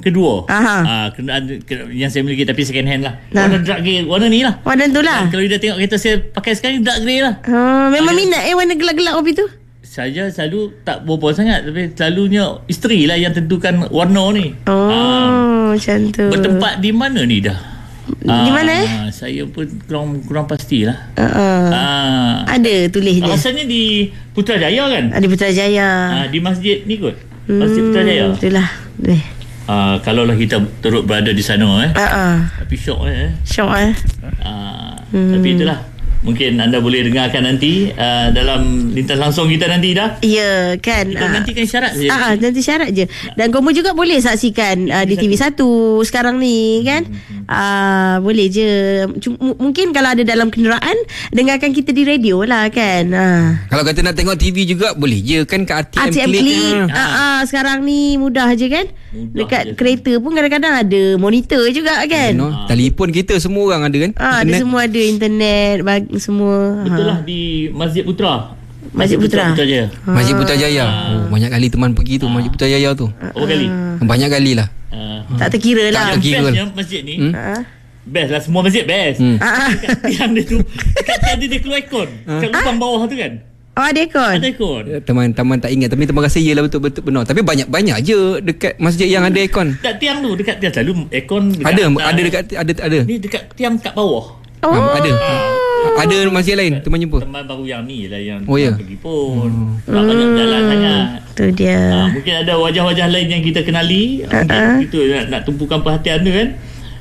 kedua. Kenderaan yang saya miliki tapi second hand lah. Warna dark grey, warna ni lah. Warna tu lah. Kalau dia tengok kereta saya pakai sekarang dark grey lah. Memang minat warna gelap-gelap kopi tu. Saya selalu tak berapa sangat, tapi selalunya isteri lah yang tentukan warna ni. Macam tu. Bertempat di mana ni dah? Di mana Saya pun kurang pastilah. Ada tulis dia. Rasanya di Putrajaya kan? Di Putrajaya. Di masjid ni kot. Masjid Putrajaya. Itulah. Kalaulah kita turut berada di sana tapi syok Syok tapi itulah, mungkin anda boleh dengarkan nanti dalam lintas langsung kita nanti dah. Ya kan. Kita nantikan syarat je. Nanti syarat je. Dan kamu juga boleh saksikan di TV1 sekarang ni kan. Boleh je. Mungkin kalau ada dalam kenderaan, dengarkan kita di radio lah kan. Kalau kata nak tengok TV juga boleh je kan, kat RTM Klik. Sekarang ni mudah je kan. Dekat kereta pun kadang-kadang ada monitor juga kan. Telefon kita semua orang ada kan. Ada semua, ada internet bagi semua. Betul lah, di Masjid Putra. Masjid Putrajaya. Masjid Putrajaya. Banyak kali teman pergi tu Masjid Putrajaya tu. Berapa kali? Banyak kali lah. Tak terkira lah. Bestnya masjid ni. Best lah, semua masjid best. Dekat tiang dia tu, dekat tiang dia keluar aircon. Dekat lubang bawah tu kan. Ada aircon. Ada aircon. Teman-teman tak ingat, tapi teman rasa iyalah betul-betul benar. Tapi banyak je dekat masjid yang ada aircon. Dekat tiang tu, dekat tiang selalu aircon. Ada dekat ada. Ni dekat tiang kat bawah. Ada. Ada masjid lain teman jumpa. Teman baru yang ni lah yang ya? pergi pun. Tak banyak jalan sangat. Tu dia. Mungkin ada wajah-wajah lain yang kita kenali. Mungkin itu nak tumpukan perhatian tu kan.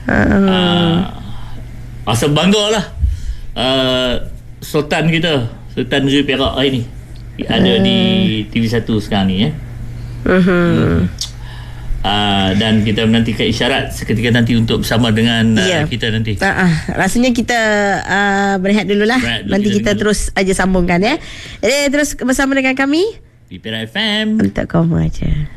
Rasa bangga lah. Sultan kita, Sultan Negeri Perak hari ni ada di TV1 sekarang ni dan kita menantikan isyarat seketika nanti untuk bersama dengan kita nanti. Rasanya kita berehat dululah. Nanti kita terus aja sambungkan ya. Jadi terus bersama dengan kami di Perak FM untuk kamu aja.